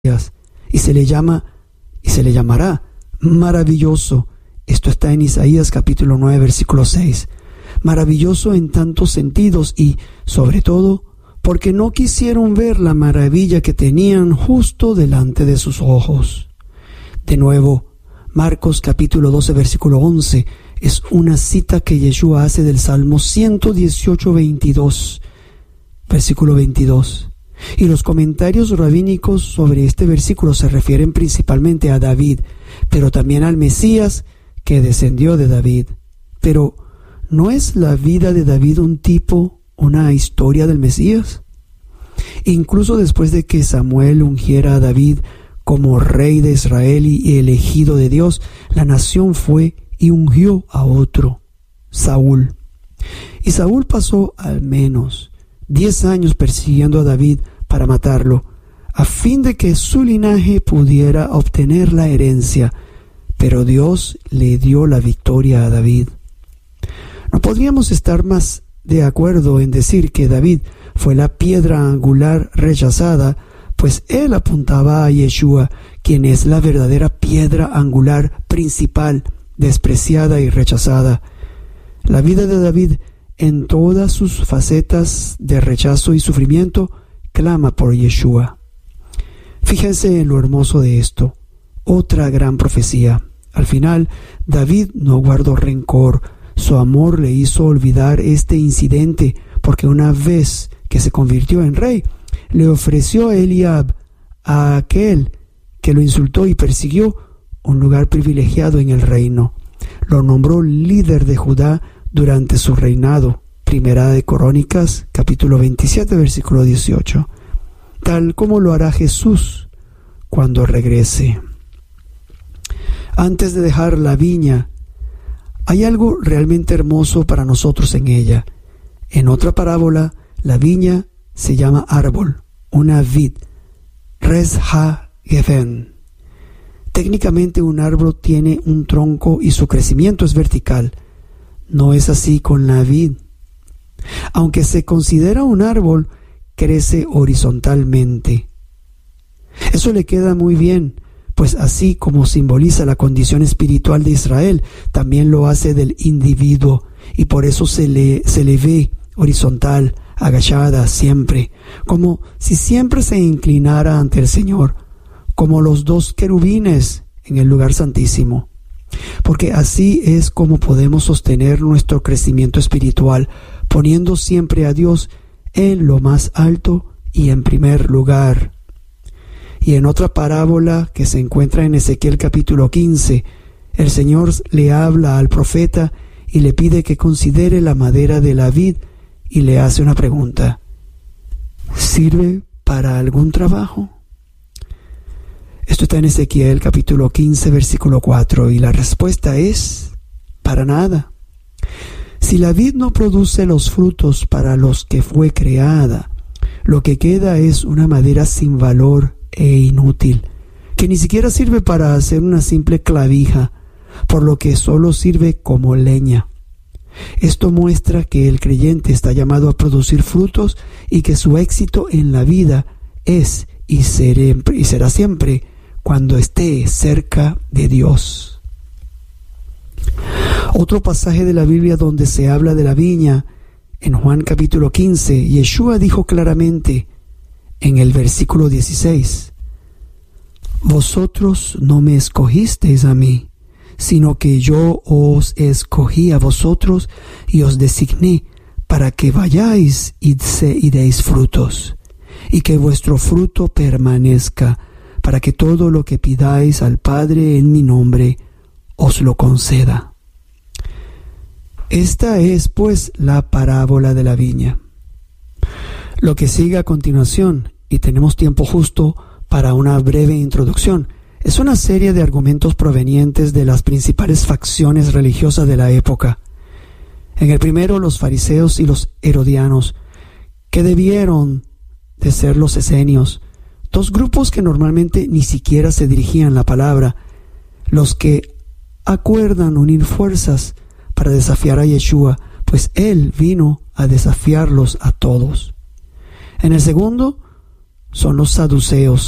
y se le llamará maravilloso. Esto está en Isaías capítulo 9, versículo 6. Maravilloso en tantos sentidos y, sobre todo, porque no quisieron ver la maravilla que tenían justo delante de sus ojos. De nuevo, Marcos capítulo 12, versículo 11, es una cita que Yeshua hace del Salmo 118, 22, versículo 22. Y los comentarios rabínicos sobre este versículo se refieren principalmente a David, pero también al Mesías que descendió de David. Pero, ¿no es la vida de David una historia del Mesías? Incluso después de que Samuel ungiera a David como rey de Israel y elegido de Dios, la nación fue y ungió a otro, Saúl. Y Saúl pasó al menos 10 años persiguiendo a David para matarlo, a fin de que su linaje pudiera obtener la herencia, pero Dios le dio la victoria a David. No podríamos estar más de acuerdo en decir que David fue la piedra angular rechazada, pues él apuntaba a Yeshua, quien es la verdadera piedra angular principal, despreciada y rechazada. La vida de David, en todas sus facetas de rechazo y sufrimiento, clama por Yeshua. Fíjense en lo hermoso de esto. Otra gran profecía. Al final, David no guardó rencor. Su amor le hizo olvidar este incidente, porque una vez que se convirtió en rey, le ofreció a Eliab, a aquel que lo insultó y persiguió, un lugar privilegiado en el reino. Lo nombró líder de Judá durante su reinado. Primera de Crónicas, capítulo 27, versículo 18. Tal como lo hará Jesús cuando regrese. Antes de dejar la viña, hay algo realmente hermoso para nosotros en ella. En otra parábola, la viña se llama árbol, una vid, res ha-geven. Técnicamente un árbol tiene un tronco y su crecimiento es vertical. No es así con la vid. Aunque se considera un árbol, crece horizontalmente. Eso le queda muy bien, pues así como simboliza la condición espiritual de Israel, también lo hace del individuo, y por eso se le ve horizontal, agachada siempre, como si siempre se inclinara ante el Señor, como los dos querubines en el lugar santísimo. Porque así es como podemos sostener nuestro crecimiento espiritual, poniendo siempre a Dios en lo más alto y en primer lugar. Y en otra parábola que se encuentra en Ezequiel capítulo 15, el Señor le habla al profeta y le pide que considere la madera de la vid y le hace una pregunta: ¿sirve para algún trabajo? Esto está en Ezequiel capítulo 15, versículo 4, y la respuesta es: para nada. Si la vid no produce los frutos para los que fue creada, lo que queda es una madera sin valor e inútil, que ni siquiera sirve para hacer una simple clavija, por lo que solo sirve como leña. Esto muestra que el creyente está llamado a producir frutos y que su éxito en la vida es y será siempre cuando esté cerca de Dios. Otro pasaje de la Biblia donde se habla de la viña, en Juan capítulo 15, Yeshua dijo claramente en el versículo 16: vosotros no me escogisteis a mí, sino que yo os escogí a vosotros y os designé para que vayáis y deis frutos, y que vuestro fruto permanezca, para que todo lo que pidáis al Padre en mi nombre os lo conceda. Esta es, pues, la parábola de la viña. Lo que sigue a continuación, y tenemos tiempo justo para una breve introducción, es una serie de argumentos provenientes de las principales facciones religiosas de la época. En el primero, los fariseos y los herodianos, que debieron de ser los esenios, dos grupos que normalmente ni siquiera se dirigían la palabra, los que acuerdan unir fuerzas para desafiar a Yeshua, pues Él vino a desafiarlos a todos. En el segundo son los saduceos,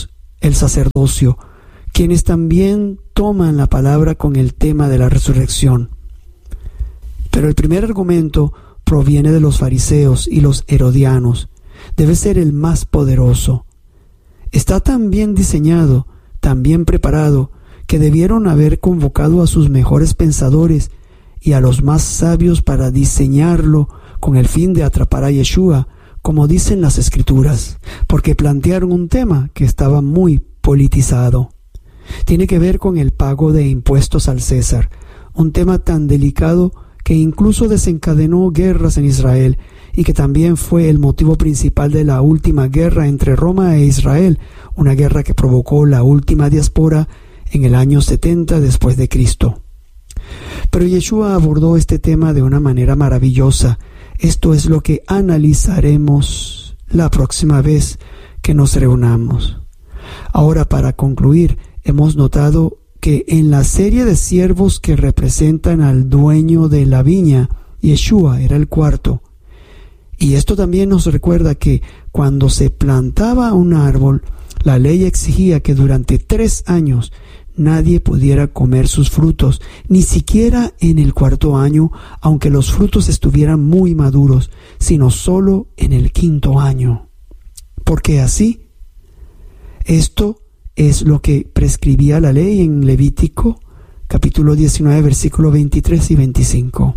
el sacerdocio, quienes también toman la palabra con el tema de la resurrección. Pero el primer argumento proviene de los fariseos y los herodianos. Debe ser el más poderoso. Está tan bien diseñado, tan bien preparado, que debieron haber convocado a sus mejores pensadores y a los más sabios para diseñarlo con el fin de atrapar a Yeshua, como dicen las Escrituras, porque plantearon un tema que estaba muy politizado. Tiene que ver con el pago de impuestos al César, un tema tan delicado que incluso desencadenó guerras en Israel y que también fue el motivo principal de la última guerra entre Roma e Israel, una guerra que provocó la última diáspora en el año 70 después de Cristo. Pero Yeshua abordó este tema de una manera maravillosa. Esto es lo que analizaremos la próxima vez que nos reunamos. Ahora, para concluir, hemos notado que en la serie de siervos que representan al dueño de la viña, Yeshua era el cuarto. Y esto también nos recuerda que cuando se plantaba un árbol, la ley exigía que durante 3 años nadie pudiera comer sus frutos, ni siquiera en el 4º año, aunque los frutos estuvieran muy maduros, sino solo en el 5º año. Porque así, esto es lo que prescribía la ley en Levítico, capítulo 19, versículos 23 y 25.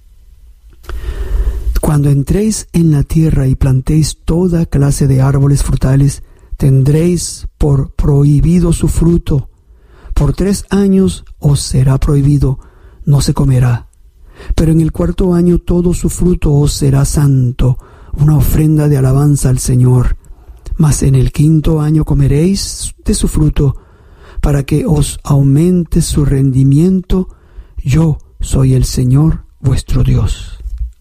Cuando entréis en la tierra y plantéis toda clase de árboles frutales, tendréis por prohibido su fruto. Por 3 años os será prohibido, no se comerá. Pero en el 4º año todo su fruto os será santo, una ofrenda de alabanza al Señor. Mas en el 5º año comeréis de su fruto, para que os aumente su rendimiento. Yo soy el Señor vuestro Dios.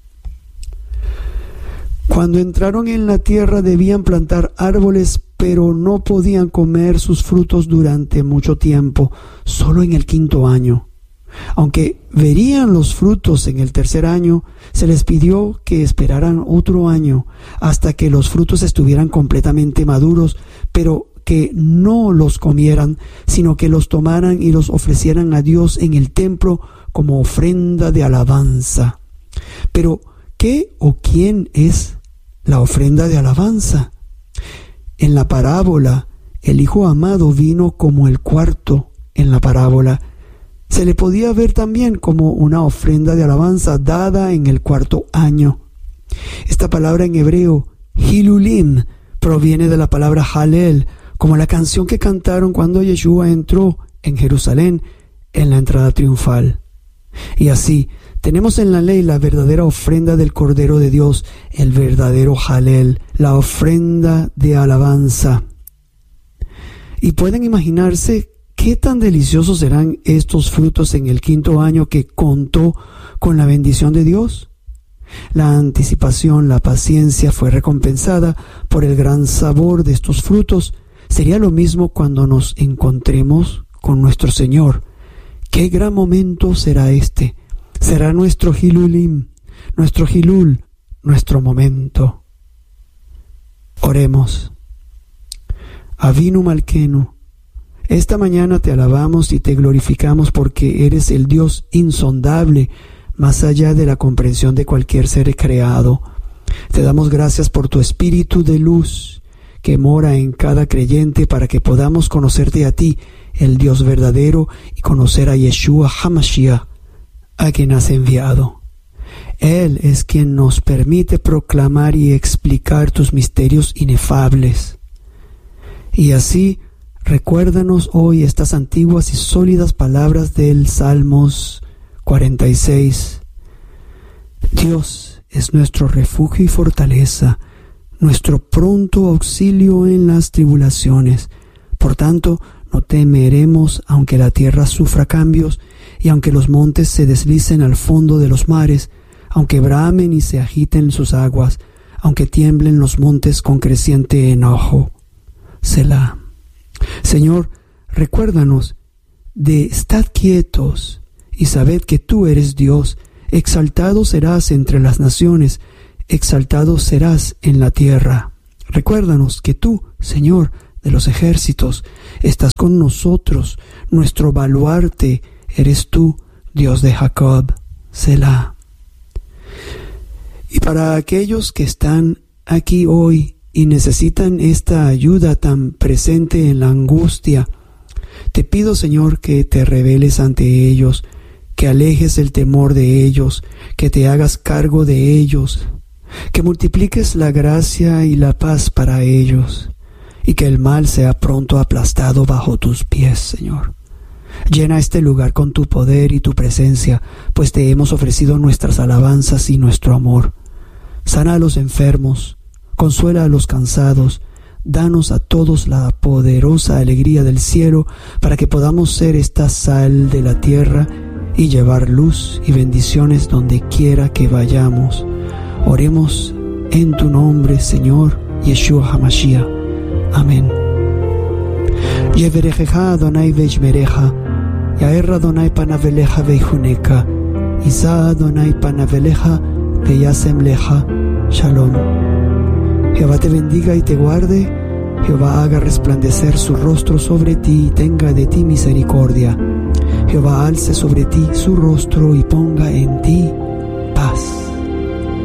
Cuando entraron en la tierra debían plantar árboles, pero no podían comer sus frutos durante mucho tiempo, solo en el 5º año. Aunque verían los frutos en el 3er año, se les pidió que esperaran otro año hasta que los frutos estuvieran completamente maduros, pero que no los comieran, sino que los tomaran y los ofrecieran a Dios en el templo como ofrenda de alabanza. Pero, ¿qué o quién es la ofrenda de alabanza? En la parábola, el Hijo amado vino como el cuarto en la parábola. Se le podía ver también como una ofrenda de alabanza dada en el 4º año. Esta palabra en hebreo, Hilulim, proviene de la palabra Halel, como la canción que cantaron cuando Yeshua entró en Jerusalén en la entrada triunfal. Y así, tenemos en la ley la verdadera ofrenda del Cordero de Dios, el verdadero Halel, la ofrenda de alabanza. Y pueden imaginarse qué tan deliciosos serán estos frutos en el 5º año que contó con la bendición de Dios. La anticipación, la paciencia fue recompensada por el gran sabor de estos frutos. Sería lo mismo cuando nos encontremos con nuestro Señor. ¡Qué gran momento será este! Será nuestro Hilulim, nuestro Hilul, nuestro momento. Oremos. Avinu Malkenu, esta mañana te alabamos y te glorificamos porque eres el Dios insondable, más allá de la comprensión de cualquier ser creado. Te damos gracias por tu espíritu de luz que mora en cada creyente para que podamos conocerte a ti, el Dios verdadero, y conocer a Yeshua HaMashiach, a quien has enviado. Él es quien nos permite proclamar y explicar tus misterios inefables. Y así, recuérdanos hoy estas antiguas y sólidas palabras del Salmos 46. Dios es nuestro refugio y fortaleza, nuestro pronto auxilio en las tribulaciones. Por tanto, no temeremos aunque la tierra sufra cambios y aunque los montes se deslicen al fondo de los mares, aunque bramen y se agiten sus aguas, aunque tiemblen los montes con creciente enojo. Selah. Señor, recuérdanos de estad quietos y sabed que tú eres Dios. Exaltado serás entre las naciones, exaltado serás en la tierra. Recuérdanos que tú, Señor, de los ejércitos, estás con nosotros, nuestro baluarte eres tú, Dios de Jacob. Selah. Y para aquellos que están aquí hoy y necesitan esta ayuda tan presente en la angustia, te pido, Señor, que te reveles ante ellos, que alejes el temor de ellos, que te hagas cargo de ellos, que multipliques la gracia y la paz para ellos, y que el mal sea pronto aplastado bajo tus pies, Señor. Llena este lugar con tu poder y tu presencia, pues te hemos ofrecido nuestras alabanzas y nuestro amor. Sana a los enfermos, consuela a los cansados, danos a todos la poderosa alegría del cielo, para que podamos ser esta sal de la tierra y llevar luz y bendiciones donde quiera que vayamos. Oremos en tu nombre, Señor Yeshua HaMashiach. Amén. Yeverejeja Adonai veishmereja, Yaer Adonai panaveleja veihuneka, Isa Adonai panaveleja veyasem leja. Shalom. Jehová te bendiga y te guarde. Jehová haga resplandecer su rostro sobre ti y tenga de ti misericordia. Jehová alce sobre ti su rostro y ponga en ti